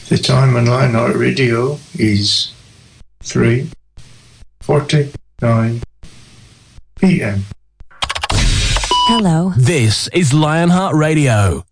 The time on Lionheart Radio is 3:49 p.m. Hello. This is Lionheart Radio.